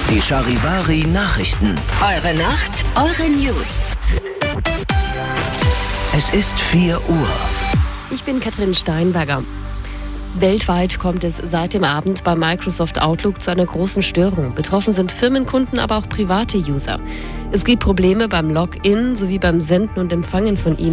Die Charivari Nachrichten. Eure Nacht, eure News. Es ist 4 Uhr. Ich bin Katrin Steinberger. Weltweit kommt es seit dem Abend bei Microsoft Outlook zu einer großen Störung. Betroffen sind Firmenkunden, aber auch private User. Es gibt Probleme beim Login sowie beim Senden und Empfangen von E-Mails.